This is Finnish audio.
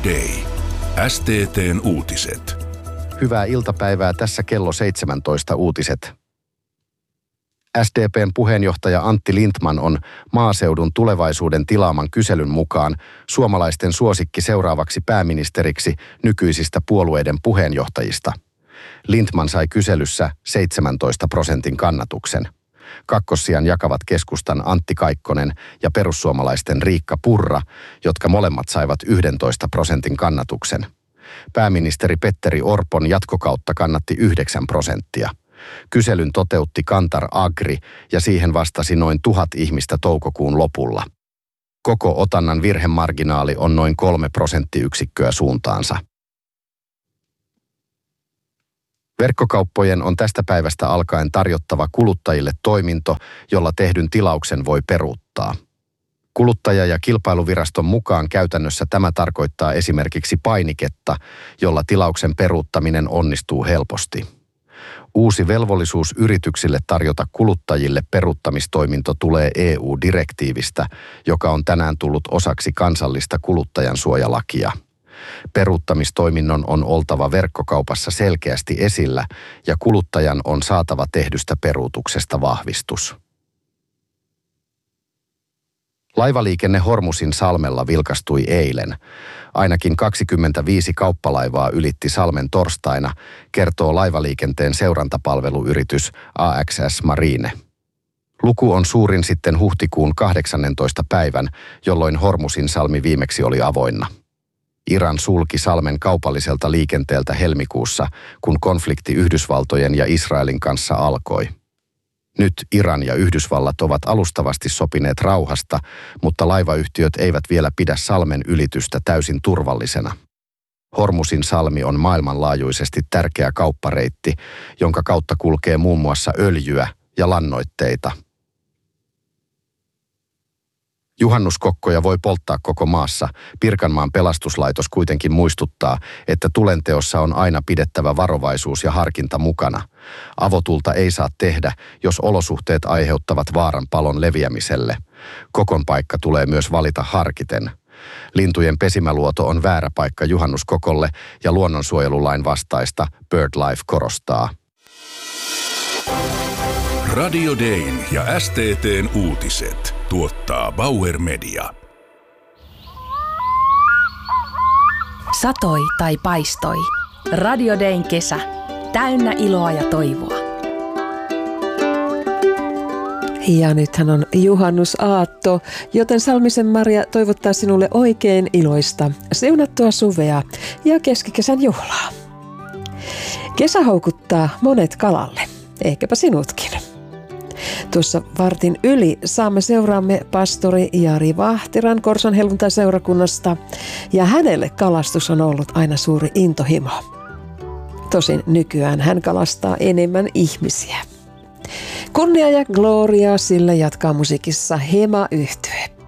Day. STT:n uutiset. Hyvää iltapäivää, tässä kello 17 uutiset. SDP:n puheenjohtaja Antti Lindtman on Maaseudun Tulevaisuuden tilaaman kyselyn mukaan suomalaisten suosikki seuraavaksi pääministeriksi nykyisistä puolueiden puheenjohtajista. Lindtman sai kyselyssä 17% kannatuksen. Kakkossijan jakavat keskustan Antti Kaikkonen ja perussuomalaisten Riikka Purra, jotka molemmat saivat 11% kannatuksen. Pääministeri Petteri Orpon jatkokautta kannatti 9%. Kyselyn toteutti Kantar Agri ja siihen vastasi noin 1000 ihmistä toukokuun lopulla. Koko otannan virhemarginaali on noin 3 prosenttiyksikköä suuntaansa. Verkkokauppojen on tästä päivästä alkaen tarjottava kuluttajille toiminto, jolla tehdyn tilauksen voi peruuttaa. Kuluttaja- ja kilpailuviraston mukaan käytännössä tämä tarkoittaa esimerkiksi painiketta, jolla tilauksen peruuttaminen onnistuu helposti. Uusi velvollisuus yrityksille tarjota kuluttajille peruuttamistoiminto tulee EU-direktiivistä, joka on tänään tullut osaksi kansallista kuluttajansuojalakia. Peruuttamistoiminnon on oltava verkkokaupassa selkeästi esillä ja kuluttajan on saatava tehdystä peruutuksesta vahvistus. Laivaliikenne Hormusin salmella vilkastui eilen. Ainakin 25 kauppalaivaa ylitti salmen torstaina, kertoo laivaliikenteen seurantapalveluyritys AXS Marine. Luku on suurin sitten huhtikuun 18. päivän, jolloin Hormusin salmi viimeksi oli avoinna. Iran sulki salmen kaupalliselta liikenteeltä helmikuussa, kun konflikti Yhdysvaltojen ja Israelin kanssa alkoi. Nyt Iran ja Yhdysvallat ovat alustavasti sopineet rauhasta, mutta laivayhtiöt eivät vielä pidä salmen ylitystä täysin turvallisena. Hormusin salmi on maailmanlaajuisesti tärkeä kauppareitti, jonka kautta kulkee muun muassa öljyä ja lannoitteita. Juhannuskokkoja voi polttaa koko maassa. Pirkanmaan pelastuslaitos kuitenkin muistuttaa, että tulenteossa on aina pidettävä varovaisuus ja harkinta mukana. Avotulta ei saa tehdä, jos olosuhteet aiheuttavat vaaran palon leviämiselle. Kokon paikka tulee myös valita harkiten. Lintujen pesimäluoto on väärä paikka juhannuskokolle ja luonnonsuojelulain vastaista BirdLife korostaa. Radio Dayn ja STT:n uutiset tuottaa Bauer Media. Satoi tai paistoi. Radio Dayn kesä. Täynnä iloa ja toivoa. Ja nythän on juhannusaatto, joten Salmisen Maria toivottaa sinulle oikein iloista, siunattua suvea ja keskikesän juhlaa. Kesä houkuttaa monet kalalle, ehkäpä sinutkin. Tuossa vartin yli seuraamme pastori Jari Vahtiran Korson helluntai-seurakunnasta ja hänelle kalastus on ollut aina suuri intohimo. Tosin nykyään hän kalastaa enemmän ihmisiä. Kunnia ja gloria sille jatkaa musiikissa Hema-yhtye.